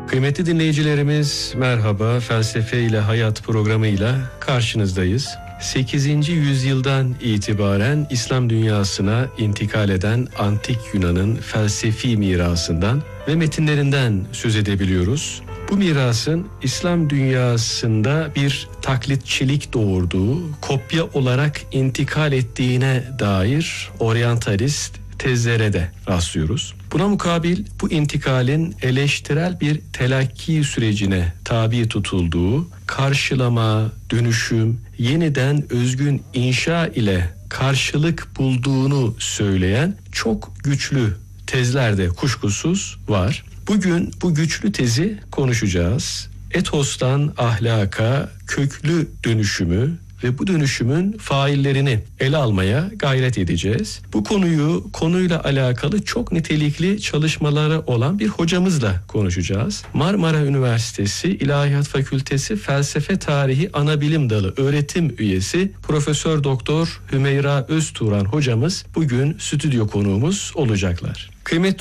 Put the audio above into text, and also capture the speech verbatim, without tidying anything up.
Kıymetli dinleyicilerimiz merhaba, Felsefe ile Hayat programıyla karşınızdayız. sekizinci yüzyıldan itibaren İslam dünyasına intikal eden Antik Yunan'ın felsefi mirasından ve metinlerinden söz edebiliyoruz. Bu mirasın İslam dünyasında bir taklitçilik doğurduğu, kopya olarak intikal ettiğine dair oryantalist tezlere de rastlıyoruz. Buna mukabil bu intikalin eleştirel bir telakki sürecine tabi tutulduğu, karşılama, dönüşüm, yeniden özgün inşa ile karşılık bulduğunu söyleyen çok güçlü tezler de kuşkusuz var. Bugün bu güçlü tezi konuşacağız. Etos'tan ahlaka köklü dönüşümü ve bu dönüşümün faillerini ele almaya gayret edeceğiz. Bu konuyu konuyla alakalı çok nitelikli çalışmaları olan bir hocamızla konuşacağız. Marmara Üniversitesi İlahiyat Fakültesi Felsefe Tarihi Anabilim Dalı öğretim üyesi Profesör Doktor Hümeyra Özturan hocamız bugün stüdyo konuğumuz olacaklar. Kıymetli